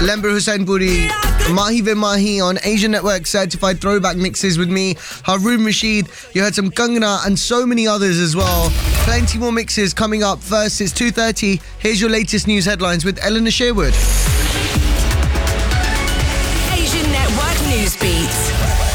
Lember Hussain Puri, Mahi Ve Mahi on Asian Network certified throwback mixes with me, Haroon Rashid. You heard some Kangana and so many others as well. Plenty more mixes coming up. First, it's 2:30. Here's your latest news headlines with Eleanor Sherwood. Asian Network Newsbeat.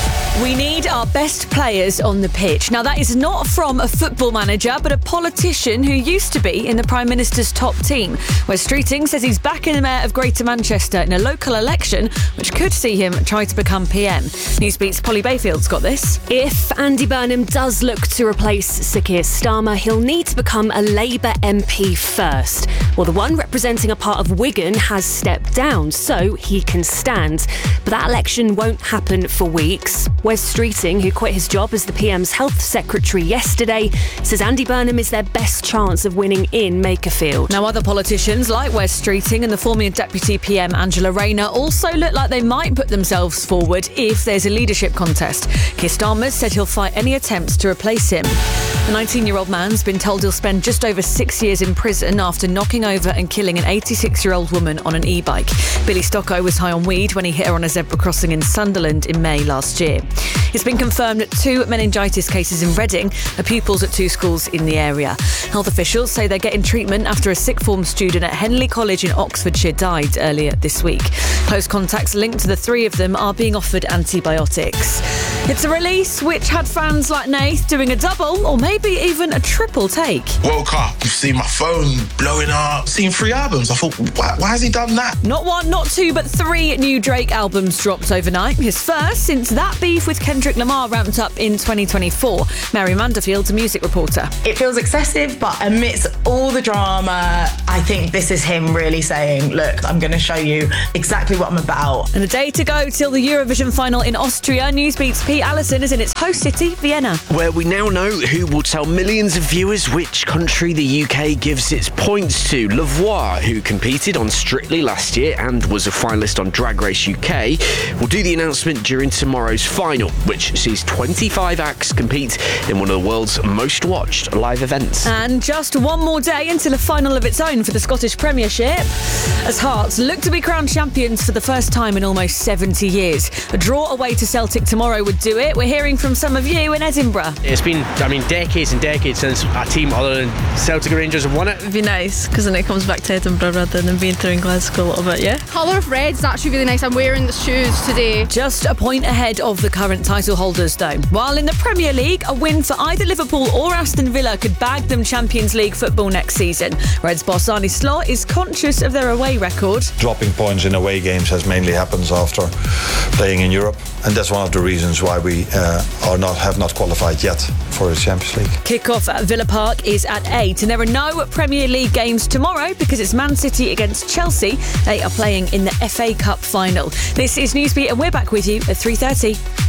We need our best players on the pitch. Now, that is not from a football manager, but a politician who used to be in the Prime Minister's top team. Wes Streeting says he's back in the mayor of Greater Manchester in a local election, which could see him try to become PM. Newsbeat's Polly Bayfield's got this. If Andy Burnham does look to replace Sir Keir Starmer, he'll need to become a Labour MP first. Well, the one representing a part of Wigan has stepped down, so he can stand. But that election won't happen for weeks. Wes Streeting, who quit his job as the PM's health secretary yesterday, says Andy Burnham is their best chance of winning in Makerfield. Now, other politicians like Wes Streeting and the former Deputy PM Angela Rayner also look like they might put themselves forward if there's a leadership contest. Keir Starmer said he'll fight any attempts to replace him. The 19-year-old man's been told he'll spend just over 6 years in prison after knocking over and killing an 86-year-old woman on an e-bike. Billy Stocko was high on weed when he hit her on a zebra crossing in Sunderland in May last year. It's been confirmed that 2 meningitis cases in Reading are pupils at 2 schools in the area. Health officials say they're getting treatment after a sixth form student at Henley College in Oxfordshire died earlier this week. Close contacts linked to the 3 of them are being offered antibiotics. It's a release which had fans like Nath doing a double or maybe even a triple take. Woke up, you've seen my phone blowing up, seen 3 albums. I thought, why has he done that? Not 1, not 2, but 3 new Drake albums dropped overnight. His first since that beef with Kendrick Lamar ramped up in 2024. Mary Manderfield's a music reporter. It feels excessive, but amidst all the drama, I think this is him really saying, look, I'm going to show you exactly what I'm about. And a day to go till the Eurovision final in Austria. Newsbeat's Pete Allison is in its host city, Vienna. Where we now know who will tell millions of viewers which country the UK gives its points to. Lavoie, who competed on Strictly last year and was a finalist on Drag Race UK, will do the announcement during tomorrow's final, which sees 25 acts compete in one of the world's most watched live events. And just one more day until a final of its own for the Scottish Premiership, as Hearts look to be crowned champions for the first time in almost 70 years. A draw away to Celtic tomorrow would do it. We're hearing from some of you in Edinburgh. It's been, decades and decades since a team other than Celtic or Rangers have won it. It'd be nice, because then it comes back to Edinburgh rather than being through in Glasgow a little bit, yeah? Colour of red's actually really nice. I'm wearing the shoes today. Just a point ahead of the current title holders, though. While in the Premier League, a win for either Liverpool or Aston Villa could bag them Champions League football next season. Reds boss Arne Slot is conscious of their away record. Dropping points in away games has mainly happened after playing in Europe, and that's one of the reasons why we have not qualified yet for the Champions League. Kick-off at Villa Park is at 8, and there are no Premier League games tomorrow because it's Man City against Chelsea. They are playing in the FA Cup final. This is Newsbeat, and we're back with you at 3:30.